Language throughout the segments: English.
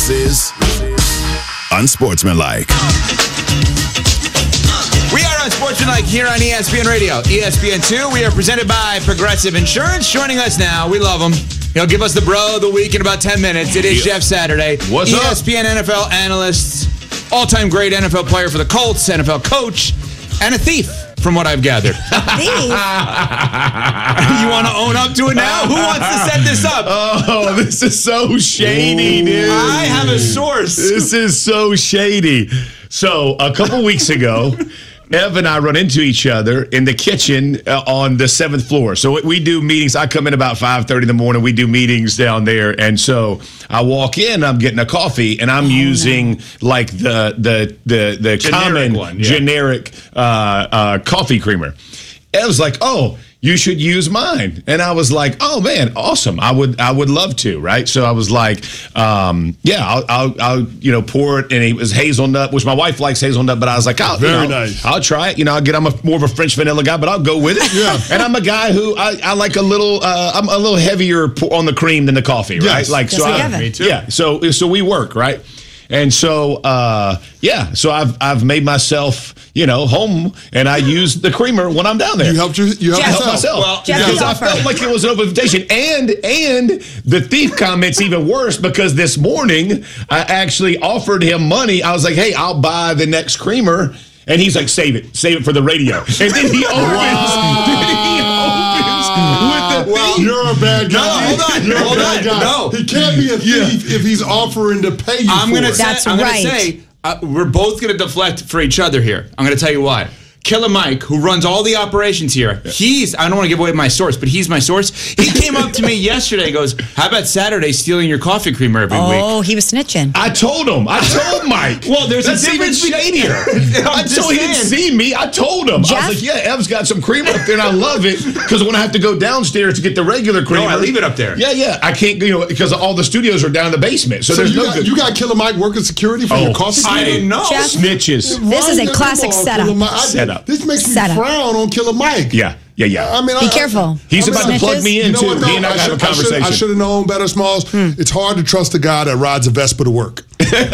This is Unsportsmanlike. We are Unsportsmanlike here on ESPN Radio. ESPN2, we are presented by Progressive Insurance. Joining us now, we love him. He'll give us the bro of the week in about 10 minutes. It is Jeff Saturday. What's up? ESPN NFL analyst, all-time great NFL player for the Colts, NFL coach, and a thief, from what I've gathered. Thief? You want to own up to it now? Who wants to set this up? Oh, this is so shady, dude. I have a source. This is so shady. So, a couple weeks ago, Ev and I run into each other in the kitchen on the 7th floor. So we do meetings. I come in about 5:30 in the morning. We do meetings down there. And so I walk in, I'm getting a coffee, and I'm using like the Generic common one, yeah. generic coffee creamer. Ev's like, oh, you should use mine. And I was like, oh man, awesome. I would love to, right? So I was like, yeah, I'll pour it, and it was hazelnut, which my wife likes hazelnut, but I was like, nice. I'll try it. I'm more of a French vanilla guy, but I'll go with it. Yeah. And I'm a guy who I like I'm a little heavier on the cream than the coffee, right? Yes. Like Yes, so we have it. Me too. Yeah, so we work, right? And so, so I've made myself, home, and I use the creamer when I'm down there. You helped I helped yourself. myself. Well, because I felt like it was an open invitation. And the thief comment's even worse, because this morning I actually offered him money. I was like, hey, I'll buy the next creamer. And he's like, save it for the radio. And then he opens with the thief. You're a bad guy. No, hold on. You're Hold a bad on. guy. No. He can't be a thief if he's offering to pay you I'm for going it. to That's right. say we're both going to deflect for each other here. I'm going to tell you why. Killer Mike, who runs all the operations here, I don't want to give away my source, but he's my source. He came up to me yesterday and goes, how about Saturday stealing your coffee creamer every week? Oh, he was snitching. I told Mike. Well, there's That's a difference even shadier. I'm just So he didn't saying. see me. I told him. Jeff? I was like, yeah, Ev's got some creamer up there, and I love it, because when I have to go downstairs to get the regular creamer. I leave it up there. Yeah. I can't, because all the studios are down in the basement. So, So there's you got Killer Mike working security for your coffee? I didn't know. Jeff? snitches. This is a Come classic on, setup. Killer Mike. Setup. This makes me Setup. frown on Killer Mike. Yeah. I mean, Be careful. He's about to Snitches? plug me in, You know too. what, He and I have a conversation. I should have known better, Smalls. It's hard to trust a guy that rides a Vespa to work. That's Mike,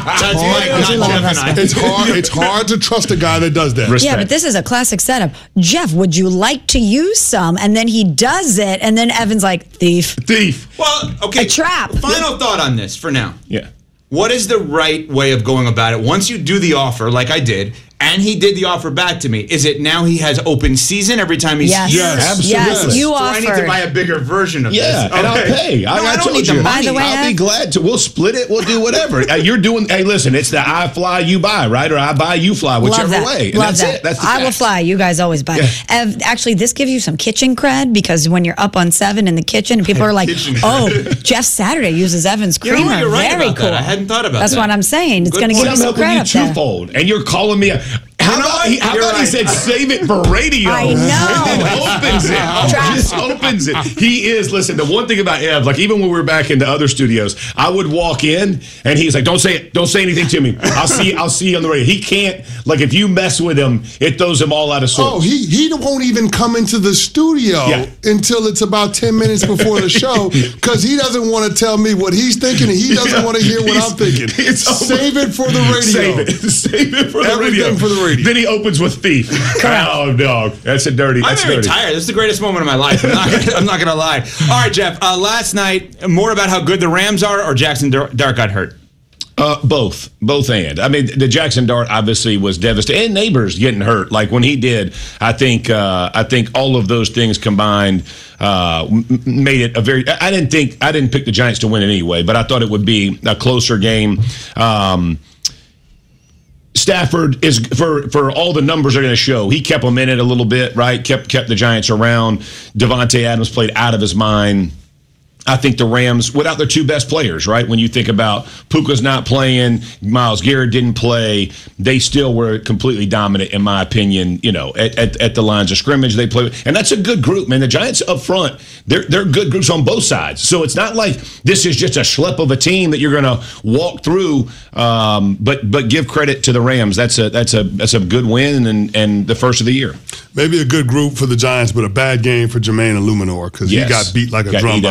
not you love Jeff and us. I. It's hard to trust a guy that does that. Respect. Yeah, but this is a classic setup. Jeff, would you like to use some? And then he does it, and then Evan's like, thief. Thief. Well, okay. A trap. Final thought on this for now. Yeah. What is the right way of going about it? Once you do the offer, like I did, and he did the offer back to me, is it now he has open season every time he's Yes. here? Yes, Yes, you So I need to offered. buy a bigger version of Yeah, this. and I'll pay. No, I I don't told need the you. money. By the way, I'll be glad to. We'll split it. We'll do whatever. You're doing. Hey, listen. It's the I fly, you buy, right? Or I buy, you fly, whichever Love that. way. And Love that's that. it. That's the I will facts. fly. You guys always buy. Yeah. Ev, actually, this gives you some kitchen cred, because when you're up on 7 in the kitchen, and people are like, Kitchen "Oh, Jeff Saturday uses Evan's You know creamer. what? You're right Very about cool." that. I hadn't thought about That's that. what I'm saying. It's Good going to point. give you I'm some helping cred you up there. twofold, and you're calling me. How about he You're said right. save it for radio? I know. And then opens it. Just opens it. He is. Listen, the one thing about Ev, like even when we were back in the other studios, I would walk in and he's like, "Don't say it. Don't say anything to me. I'll see you on the radio." He can't. Like if you mess with him, it throws him all out of sorts. Oh, he won't even come into the studio until it's about 10 minutes before the show, because he doesn't want to tell me what he's thinking, and he doesn't want to hear what I'm thinking. Save it for the radio. Save it for the Everything radio. for the radio. Then he opens with thief. Oh, dog. That's a dirty. I'm That's very dirty. tired. This is the greatest moment of my life. I'm not gonna lie. All right, Jeff. Last night, more about how good the Rams are, or Jackson Dart got hurt? Both and. I mean, the Jackson Dart obviously was devastating, and Neighbors getting hurt. Like when he did, I think all of those things combined made it a very. I didn't pick the Giants to win it anyway, but I thought it would be a closer game. Stafford is for all the numbers are going to show. He kept them in it a little bit, right? Kept the Giants around. Devontae Adams played out of his mind. I think the Rams, without their two best players, right? When you think about Puka's not playing, Myles Garrett didn't play, they still were completely dominant, in my opinion, at the lines of scrimmage they play. And that's a good group, man. The Giants up front, they're good groups on both sides. So it's not like this is just a schlep of a team that you're going to walk through, but give credit to the Rams. That's a good win and the first of the year. Maybe a good group for the Giants, but a bad game for Jermaine Illuminor, because he got beat like a drum by Byron Young.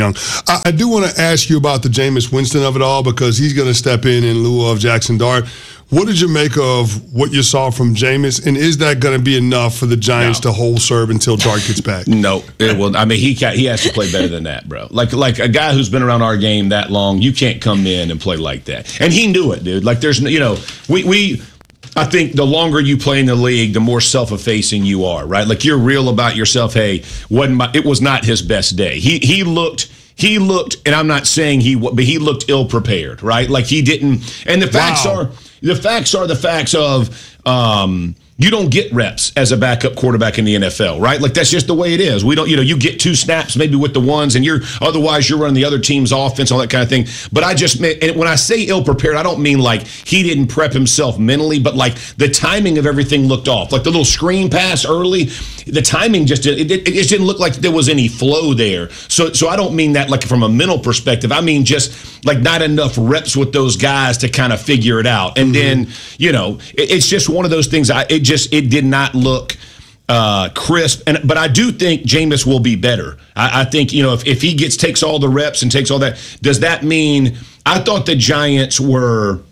young. I do want to ask you about the Jameis Winston of it all, because he's going to step in lieu of Jackson Dart. What did you make of what you saw from Jameis, and is that going to be enough for the Giants to hold serve until Dart gets back? No, it will. I mean, he has to play better than that, bro. Like a guy who's been around our game that long, you can't come in and play like that. And he knew it, dude. Like there's, I think the longer you play in the league, the more self-effacing you are, right? Like you're real about yourself. Hey, it was not his best day. He looked, and I'm not saying but he looked ill-prepared, right? Like he didn't. And the facts are the facts of you don't get reps as a backup quarterback in the NFL, right? Like that's just the way it is. We don't, you get 2 snaps maybe with the ones, and otherwise you're running the other team's offense, all that kind of thing. But and when I say ill-prepared, I don't mean like he didn't prep himself mentally, but like the timing of everything looked off. Like the little screen pass early, the timing just didn't look like there was any flow there. So I don't mean that like from a mental perspective. I mean just like not enough reps with those guys to kind of figure it out. And then, it's just one of those things. It did not look crisp, but I do think Jameis will be better. I think if he takes all the reps and takes all that, does that mean? I thought the Giants were,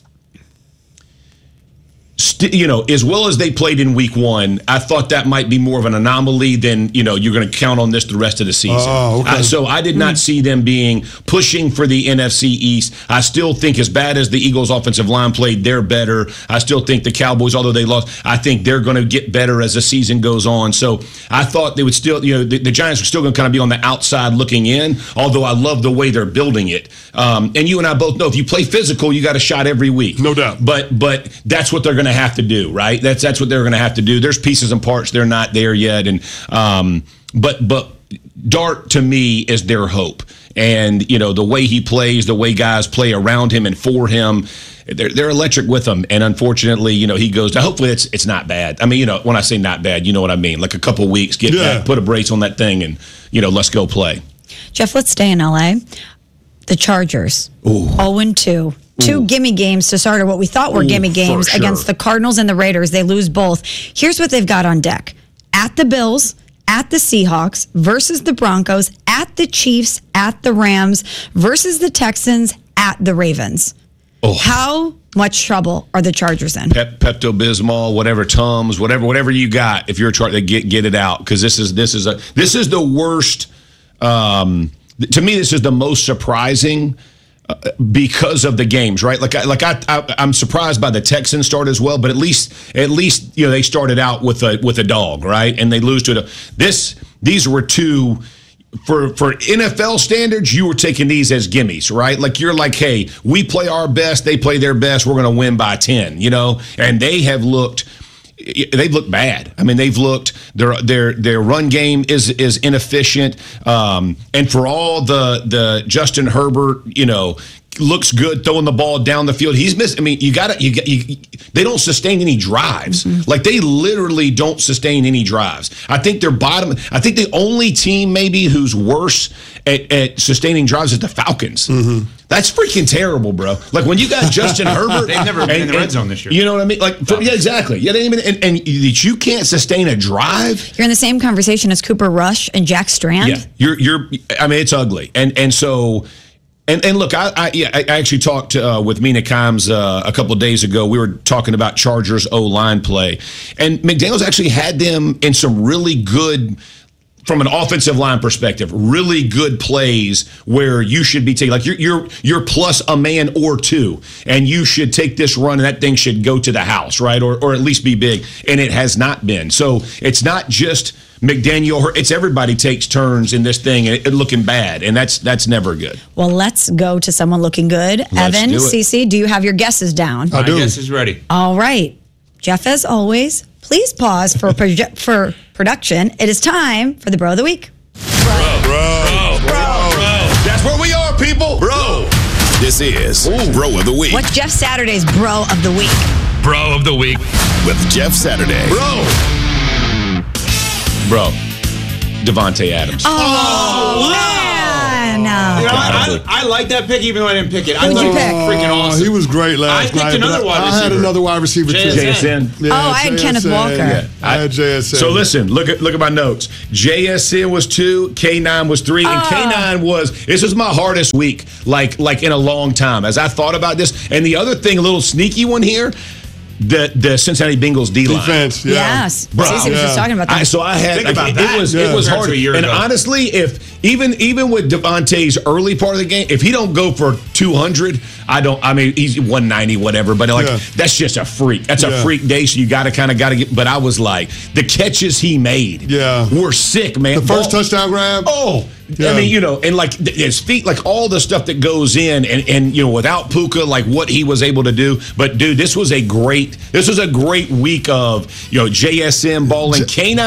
as well as they played in week 1, I thought that might be more of an anomaly than, you're going to count on this the rest of the season. Oh, okay. So I did not see them pushing for the NFC East. I still think as bad as the Eagles offensive line played, they're better. I still think the Cowboys, although they lost, I think they're going to get better as the season goes on. So I thought they would still, the Giants were still going to kind of be on the outside looking in, although I love the way they're building it. And you and I both know if you play physical, you got a shot every week. No doubt. But that's what they're going to have to do, right? That's what they're going to have to do. There's pieces and parts they're not there yet, and but Dart to me is their hope, and the way he plays, the way guys play around him and for him, they're electric with him. And unfortunately, he goes to. Hopefully, it's not bad. I mean, when I say not bad, you know what I mean. Like a couple weeks, get back, put a brace on that thing, and let's go play. Jeff, let's stay in LA. The Chargers, 0-2. 2 gimme games to start, or what we thought were gimme games against the Cardinals and the Raiders. They lose both. Here's what they've got on deck. At the Bills, at the Seahawks, versus the Broncos, at the Chiefs, at the Rams, versus the Texans, at the Ravens. How much trouble are the Chargers in? Pepto-Bismol, whatever, Tums, whatever you got. If you're a Charger, get it out, because this is the worst. To me, this is the most surprising. Because of the games, right? I'm surprised by the Texans start as well, but at least they started out with a dog, right? And they lose to these were 2 for NFL standards. You were taking these as gimmies, right? Like you're like, hey, we play our best, they play their best, we're going to win by 10, And they've looked bad. I mean, they've looked their run game is inefficient, and for all the Justin Herbert, looks good throwing the ball down the field. He's missed. I mean, they don't sustain any drives. Mm-hmm. Like they literally don't sustain any drives. I think they're bottom. I think the only team maybe who's worse at sustaining drives is the Falcons. Mm-hmm. That's freaking terrible, bro. Like when you got Justin Herbert, they've never been in the red zone this year. You know what I mean? Like, exactly. Yeah, they didn't even, and you can't sustain a drive. You're in the same conversation as Cooper Rush and Jack Strand. Yeah, I mean, it's ugly, and so. And look, I actually talked with Mina Kimes a couple of days ago. We were talking about Chargers O-line play, and McDaniels actually had them in some really good, from an offensive line perspective, really good plays where you should be taking, like you're plus a man or 2, and you should take this run, and that thing should go to the house, right, or at least be big, and it has not been. So it's not just McDaniel, it's everybody takes turns in this thing and looking bad, and that's never good. Well, let's go to someone looking good. Evan, Cece, do you have your guesses down? I do. My guess is ready. All right. Jeff, as always, please pause for production. It is time for the Bro of the Week. Bro. That's where we are, people. Bro. This is Bro of the Week. What's Jeff Saturday's Bro of the Week? Bro of the Week with Jeff Saturday. Bro, Davante Adams. Oh, man. know. You know, I like that pick, even though I didn't pick it. I Who'd thought you it was pick? freaking awesome. He was great last night. I picked another wide receiver. I had another wide receiver too. JSN. Yeah, I had Kenneth Walker. Yeah. I had JSN. So listen, look at my notes. JSN was 2, K9 was 3, and K9 was. This was my hardest week, like in a long time. As I thought about this, and the other thing, a little sneaky one here. The Cincinnati Bengals D-line. Defense, Yes. Bro, Cece was just talking about that. So I had Think about that. it was hard. To a year and ago. honestly, if even with Devontae's early part of the game, if he don't go for 200, I mean he's 190 whatever, but that's just a freak. That's a freak day, so you got to get. But I was like, the catches he made were sick, man. The first touchdown grab. I mean, you know, and like his feet, like all the stuff that goes in, and you know, without Puka, like what he was able to do. But dude, this was a great week of, you know, JSN balling.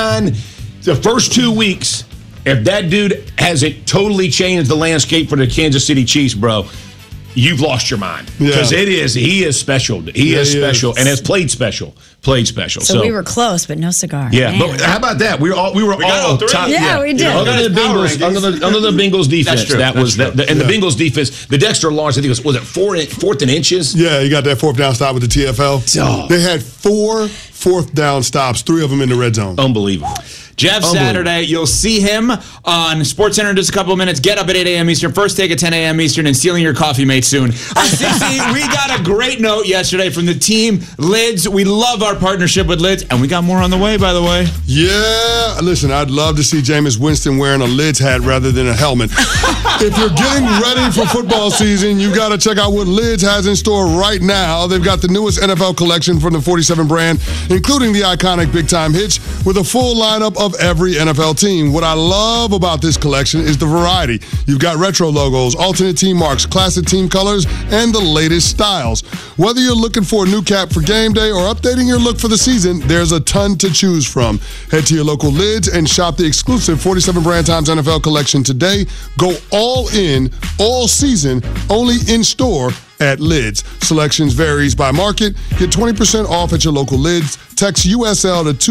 K9, the first 2 weeks, if that dude hasn't totally changed the landscape for the Kansas City Chiefs, bro, you've lost your mind, because he is special. He is special and has played special. So we were close, but no cigar. Yeah, Man. but how about that? We were all top. Yeah, we did. Under the Bengals defense, the Bengals defense, the Dexter Lawrence, I think was it fourth and inches? Yeah, you got that fourth down stop with the TFL. Oh. They had 4 fourth down stops, 3 of them in the red zone. Unbelievable. Jeff Saturday, you'll see him on SportsCenter in just a couple of minutes. Get up at 8 a.m. Eastern, first take at 10 a.m. Eastern, and stealing your coffee mate soon. Cece, we got a great note yesterday from the team, Lids. We love our partnership with Lids, and we got more on the way, by the way. Yeah, listen, I'd love to see Jameis Winston wearing a Lids hat rather than a helmet. If you're getting ready for football season, you got to check out what Lids has in store right now. They've got the newest NFL collection from the 47 brand, including the iconic Big Time Hitch, with a full lineup of every NFL team. What I love about this collection is the variety. You've got retro logos, alternate team marks, classic team colors, and the latest styles. Whether you're looking for a new cap for game day or updating your look for the season, there's a ton to choose from. Head to your local Lids and shop the exclusive 47 Brand Times NFL collection today. Go all in, all season, only in store at Lids. Selections varies by market. Get 20% off at your local Lids. Text USL to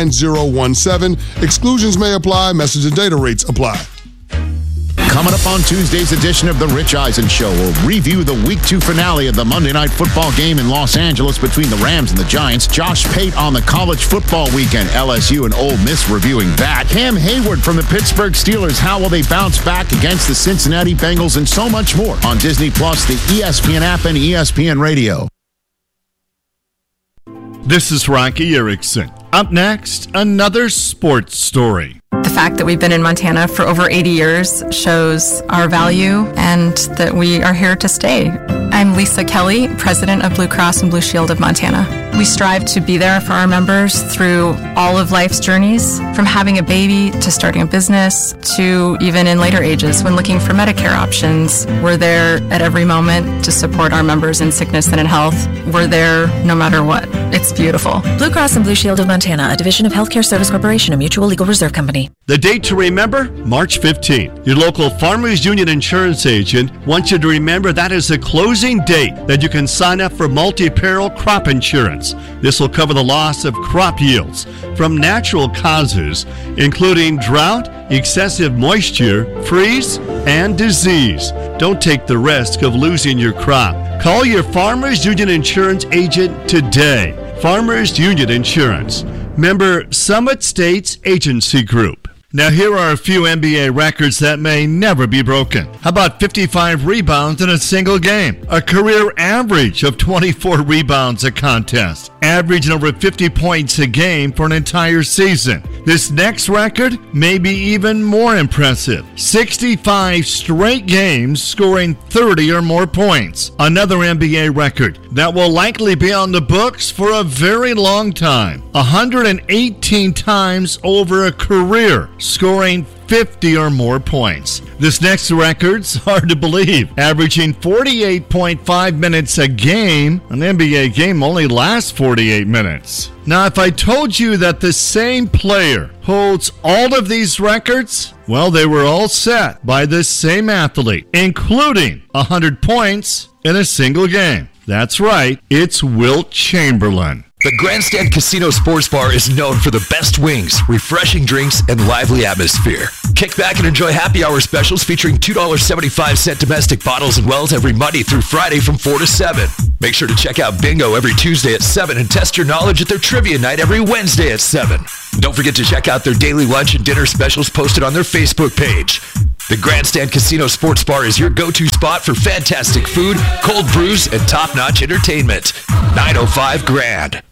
29017. Exclusions may apply. Message and data rates apply. Coming up on Tuesday's edition of The Rich Eisen Show, we'll review the Week 2 finale of the Monday Night Football game in Los Angeles between the Rams and the Giants. Josh Pate on the college football weekend, LSU and Ole Miss reviewing that. Cam Hayward from the Pittsburgh Steelers, how will they bounce back against the Cincinnati Bengals, and so much more on Disney+, the ESPN app, and ESPN Radio. This is Rocky Erickson. Up next, another sports story. The fact that we've been in Montana for over 80 years shows our value and that we are here to stay. I'm Lisa Kelly, president of Blue Cross and Blue Shield of Montana. We strive to be there for our members through all of life's journeys, from having a baby to starting a business to even in later ages when looking for Medicare options. We're there at every moment to support our members in sickness and in health. We're there no matter what. It's beautiful. Blue Cross and Blue Shield of Montana, a division of Healthcare Service Corporation, a mutual legal reserve company. The date to remember, March 15th. Your local Farmers Union insurance agent wants you to remember that is the closing date that you can sign up for multi-peril crop insurance. This will cover the loss of crop yields from natural causes, including drought, excessive moisture, freeze, and disease. Don't take the risk of losing your crop. Call your Farmers Union insurance agent today. Farmers Union Insurance. Member Summit States Agency Group. Now here are a few NBA records that may never be broken. How about 55 rebounds in a single game? A career average of 24 rebounds a contest. Averaging over 50 points a game for an entire season. This next record may be even more impressive. 65 straight games scoring 30 or more points. Another NBA record that will likely be on the books for a very long time. 118 times over a career, scoring 50 or more points. This next record's hard to believe. Averaging 48.5 minutes a game. An NBA game only lasts 48 minutes. Now, if I told you that the same player holds all of these records, well, they were all set by this same athlete, including 100 points in a single game. That's right, it's Wilt Chamberlain. The Grandstand Casino Sports Bar is known for the best wings, refreshing drinks, and lively atmosphere. Kick back and enjoy happy hour specials featuring $2.75 domestic bottles and wells every Monday through Friday from 4 to 7. Make sure to check out Bingo every Tuesday at 7 and test your knowledge at their trivia night every Wednesday at 7. Don't forget to check out their daily lunch and dinner specials posted on their Facebook page. The Grandstand Casino Sports Bar is your go-to spot for fantastic food, cold brews, and top-notch entertainment. 905 Grand.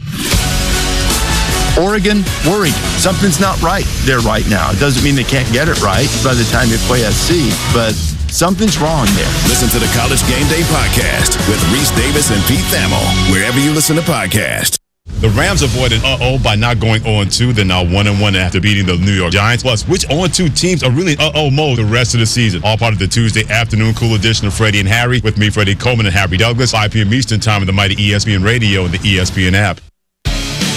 Oregon, worried. Something's not right there right now. It doesn't mean they can't get it right by the time they play SC, but something's wrong there. Listen to the College Game Day Podcast with Reese Davis and Pete Thamel, wherever you listen to podcasts. The Rams avoided by not going 0-2. They're now 1-1 after beating the New York Giants. Plus, which 0-2 teams are really mode the rest of the season? All part of the Tuesday afternoon cool edition of Freddie and Harry with me, Freddie Coleman and Harry Douglas, 5 p.m. Eastern time on the mighty ESPN Radio and the ESPN app.